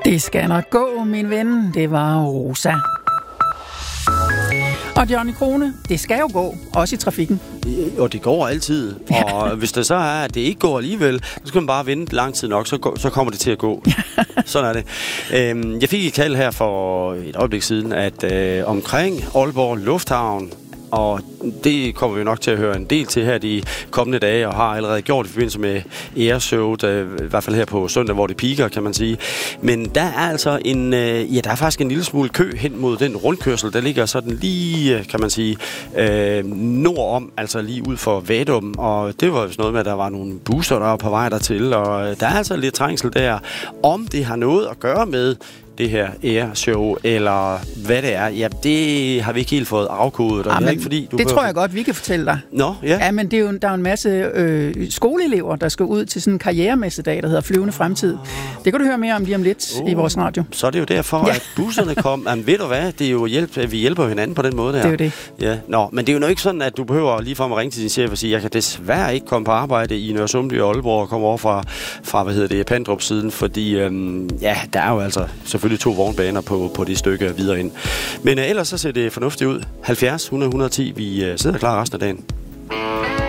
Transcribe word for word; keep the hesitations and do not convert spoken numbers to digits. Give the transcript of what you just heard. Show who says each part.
Speaker 1: Det skal nok gå, min ven. Det var Rosa. Og Johnny Krone, det skal jo gå, også i trafikken.
Speaker 2: Og det går altid. Og hvis det så er, at det ikke går alligevel, så skal man bare vente lang tid nok, så, går, så kommer det til at gå. Sådan er det. Øhm, jeg fik et kald her for et øjeblik siden, at øh, omkring Aalborg Lufthavn, og det kommer vi nok til at høre en del til her de kommende dage, og har allerede gjort i forbindelse med Airshowet, i hvert fald her på søndag, hvor det piker, kan man sige. Men der er altså en, ja, der er faktisk en lille smule kø hen mod den rundkørsel, der ligger sådan lige, kan man sige, øh, nordom, altså lige ud for Vadum, og det var jo noget med, at der var nogle busser, der var på vej dertil, og der er altså lidt trængsel der. Om det har noget at gøre med det her airshow, eller hvad det er, ja, det har vi ikke helt fået afkodet.
Speaker 1: Ja,
Speaker 2: det er ikke, fordi, du
Speaker 1: det
Speaker 2: behøver...
Speaker 1: tror jeg godt, vi kan fortælle dig.
Speaker 2: Nå, ja.
Speaker 1: Ja, men det er jo, der er jo en masse øh, skoleelever, der skal ud til sådan en karrieremessedag, der hedder Flyvende Fremtid. Det kan du høre mere om lige om lidt uh, i vores radio.
Speaker 2: Så er det jo derfor, ja. At busserne kom. Jamen, ved du hvad? Det er jo hjælp, at vi hjælper hinanden på den måde der.
Speaker 1: Det er jo det.
Speaker 2: Ja. Nå, men det er jo nok ikke sådan, at du behøver lige for at ringe til din chef og sige, jeg kan desværre ikke komme på arbejde i Nørresundby og Aalborg og komme over fra, fra hvad hedder det, Pandrup-siden, fordi øhm, ja, der er jo altså selvfølgelig to vognbaner på, på det stykke videre ind. Men uh, ellers så ser det fornuftigt ud. halvfjerds hundrede et hundrede og ti, vi uh, sidder klar resten af dagen.